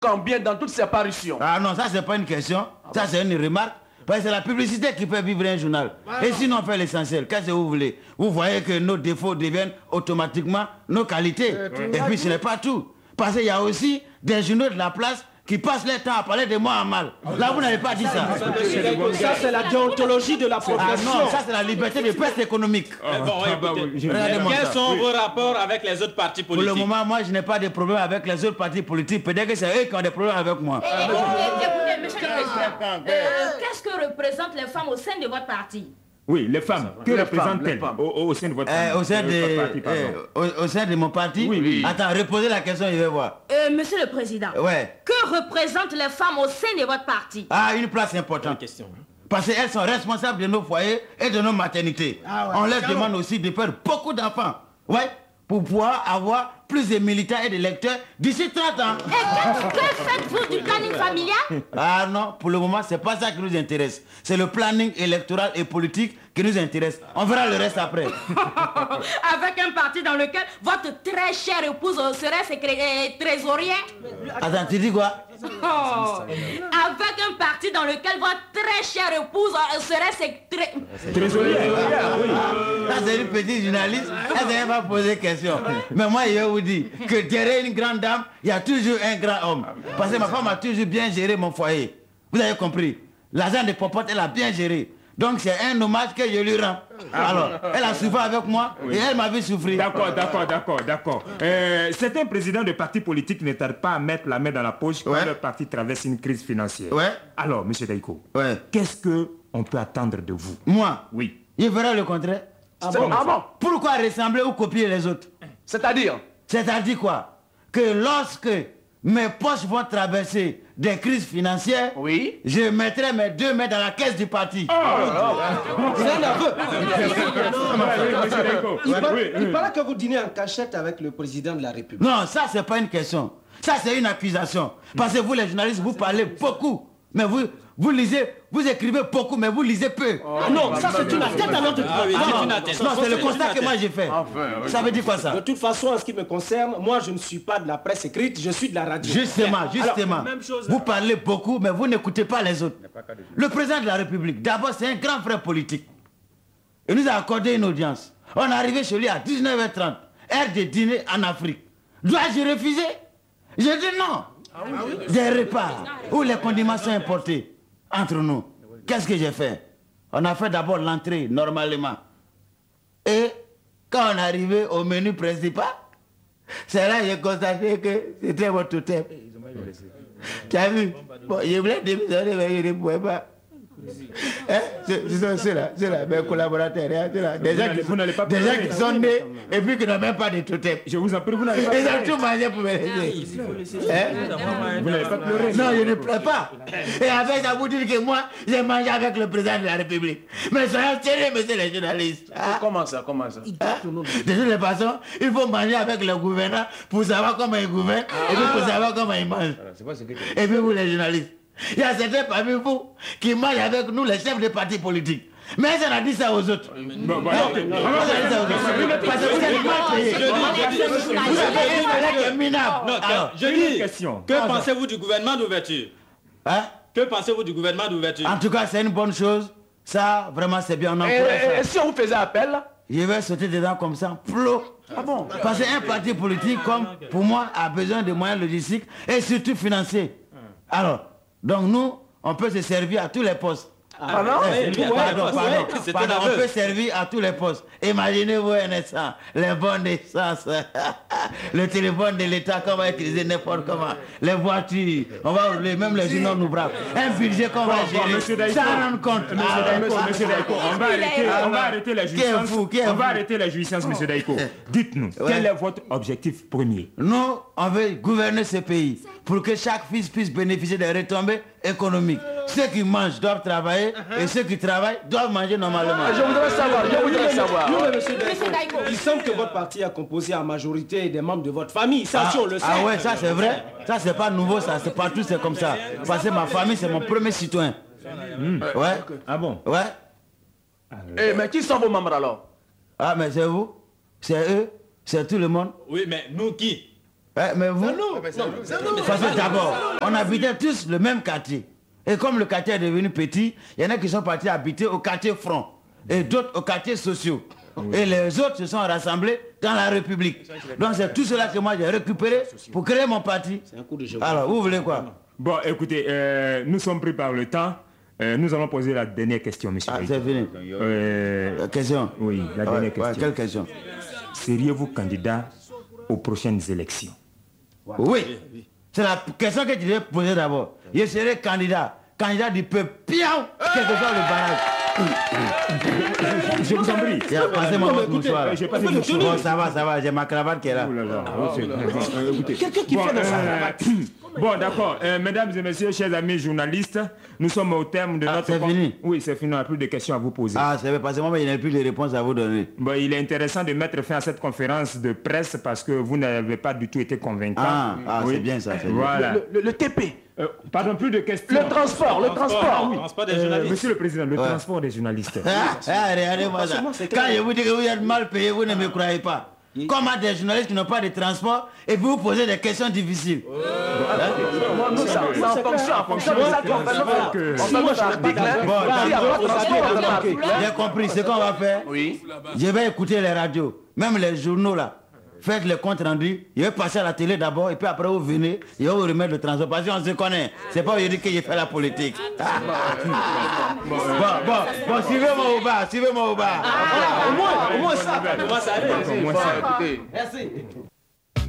Combien dans toutes ces apparitions? Ah non, ça c'est pas une question, ça c'est une remarque. Parce que c'est la publicité qui fait vivre un journal. Et sinon on fait l'essentiel, qu'est-ce que vous voulez? Vous voyez que nos défauts deviennent automatiquement nos qualités. Et puis ce n'est pas tout. Parce qu'il y a aussi des journaux de la place qui passent leur temps à parler de moi en mal. Là, vous n'avez pas dit ça. Ça, c'est la déontologie de la profession. Ah non, ça c'est la liberté de presse économique. Quels sont vos rapports avec les autres partis politiques? Pour le moment, moi, je n'ai pas de problème avec les autres partis politiques. Peut-être que c'est eux qui ont des problèmes avec moi. Écoutez, monsieur le Président, qu'est-ce que représentent les femmes au sein de votre parti? Oui, les femmes. Que représentent-elles au sein de votre parti? Au sein de mon parti? Oui. Attends, reposez la question, je vais voir. Monsieur le Président, ouais. Que représentent les femmes au sein de votre parti? Ah, une place importante. Parce qu'elles sont responsables de nos foyers et de nos maternités. On leur demande aussi de faire beaucoup d'enfants. Ouais, pour pouvoir avoir plus de militants et de lecteurs d'ici 30 ans. Et que faites-vous du planning familial? Ah non, pour le moment, c'est pas ça qui nous intéresse. C'est le planning électoral et politique qui nous intéresse. On verra le reste après. Avec un parti dans lequel votre très chère épouse serait trésorier? Attends, tu dis quoi? Avec un parti dans lequel votre très chère épouse serait trésorier. Ça, c'est une petite journaliste. Elle ne va pas poser question. Mais moi, je vous dis que derrière une grande dame, il y a toujours un grand homme. Parce que ma femme a toujours bien géré mon foyer. Vous avez compris? L'argent de popote, elle a bien géré. Donc c'est un hommage que je lui rends. Alors, elle a souffert avec moi et elle m'a vu souffrir. D'accord. Certains présidents de partis politiques ne tardent pas à mettre la main dans la poche quand leur parti traverse une crise financière. Alors, M. Daiko, qu'est-ce qu'on peut attendre de vous? Moi? Oui. Il verra le contraire. Ah bon? Pourquoi ressembler ou copier les autres? C'est-à-dire? C'est-à-dire quoi? Que lorsque mes poches vont traverser des crises financières, je mettrai mes 2 mains dans la caisse du parti. C'est un aveu. Il paraît que vous dînez en cachette avec le président de la République. Non, ça c'est pas une question. Ça c'est une accusation. Parce que vous les journalistes, vous parlez beaucoup. Mais vous lisez, vous écrivez beaucoup, mais vous lisez peu. Non, ça c'est une attente à notre Non, c'est le constat que moi j'ai fait. Ça veut dire quoi ça? De toute façon, en ce qui me concerne, moi je ne suis pas de la presse écrite, je suis de la radio. Justement. Vous parlez beaucoup, mais vous n'écoutez pas les autres. Le président de la République, d'abord c'est un grand frère politique. Il nous a accordé une audience. On est arrivé chez lui à 19h30, heure de dîner en Afrique. Dois-je refuser? Je dis non. Des repas où les condiments sont importés entre nous. Qu'est-ce que j'ai fait? On a fait d'abord l'entrée normalement. Et quand on est arrivé au menu principal, c'est là que j'ai constaté que c'était votre totem. Tu as vu? Bon, je voulais démissionner, mais je ne pouvais pas. C'est là, mes collaborateurs, des gens qui sont nés et puis qui n'ont même pas de totem. Je vous en prie, vous n'avez pas pleuré. Ils ont tout mangé pour me laisser. Vous n'avez pas pleuré? Non, je ne pleure pas. Et avec ça, vous dites que moi, j'ai mangé avec le président de la République. Mais soyez sérieux, monsieur les journalistes. Comment ça? De toutes les façons, il faut manger avec le gouverneur pour savoir comment il gouverne et puis pour savoir comment il mange. Et puis vous les journalistes. Il y a certains parmi vous qui mangent avec nous les chefs des partis politiques. Mais ça a dit ça aux autres. Parce que vous êtes mal payés. Vous avez une collègue minable. Je dis une question. Que pensez-vous du gouvernement d'ouverture? Que pensez-vous du gouvernement d'ouverture? En tout cas, c'est une bonne chose. Ça, vraiment, c'est bien. Et si on vous faisait appel? Je vais sauter dedans comme ça, plot. Parce qu'un parti politique, comme pour moi, a besoin de moyens logistiques et surtout financiers. Alors, donc nous, on peut se servir à tous les postes. Pardon. On peut servir à tous les postes. Imaginez-vous un instant, les bonnes essences, le téléphone de l'État qu'on va utiliser n'importe comment, les voitures, on va rouler, même les journaux nous bravent. Un budget qu'on va gérer, ça rend compte. Monsieur Daiko, on va arrêter la jouissance. On va arrêter la jouissance, monsieur Daiko. Dites-nous, quel est votre objectif premier? Nous, on veut gouverner ce pays pour que chaque fils puisse bénéficier des retombées économiques. Ceux qui mangent doivent travailler et ceux qui travaillent doivent manger normalement. Je voudrais savoir. Il semble que votre parti est composé en majorité des membres de votre famille. Ça, si on le sait. Ah ouais, ça c'est vrai. Ça c'est pas nouveau, ça. C'est partout, c'est comme ça. Parce que ma famille, c'est mon premier citoyen. Ouais. Ah bon? Ouais. Mais qui sont vos membres alors? Ah, mais c'est vous, c'est eux, c'est tout le monde. Oui, mais nous qui? Mais vous, parce que d'abord, on habitait tous le même quartier. Et comme le quartier est devenu petit, il y en a qui sont partis habiter au quartier front et d'autres au quartier sociaux. Et les autres se sont rassemblés dans la République. Donc c'est tout cela que moi j'ai récupéré pour créer mon parti. Alors, vous voulez quoi? Bon, écoutez, nous sommes pris par le temps. Nous allons poser la dernière question, monsieur. C'est fini. La question? Oui, la dernière question. Quelle question? Seriez-vous candidat aux prochaines élections? Oui. C'est la question que tu devais poser d'abord. Je serai candidat du peuple. Piao, quel que soit le barrage. Je vous en prie. Passez-moi votre mouchoir. Bon, ça va, j'ai ma cravate qui est là. Quelqu'un qui fait dans sa cravate. Bon, d'accord. Mesdames et messieurs, chers amis journalistes, nous sommes au terme de notre... C'est fini? Oui, c'est fini. On n'a plus de questions à vous poser. Ah, c'est vrai, parce que moi, il n'y a plus de réponses à vous donner. Bon, il est intéressant de mettre fin à cette conférence de presse parce que vous n'avez pas du tout été convaincant. Oui. C'est bien ça. Voilà. Le TP. Pardon, plus de questions. Le transport. Le transport des journalistes. Monsieur le Président, le transport des journalistes. Regardez-moi ça. Quand je vous dis que vous êtes mal payé, vous ne me croyez pas. Comment des journalistes qui n'ont pas de transport et puis vous posez des questions difficiles. Nous, ça en fonction de ça qu'on fait. On fait notre article. J'ai compris ce qu'on va faire. Oui. Je vais écouter les radios, même les journaux là. Faites le compte rendu, je vais passer à la télé d'abord et puis après vous venez, je vais vous remettre le transport parce qu'on se connaît. C'est pas aujourd'hui que j'ai fait la politique. Bon, suivez-moi au bar, Au moins ça. Merci.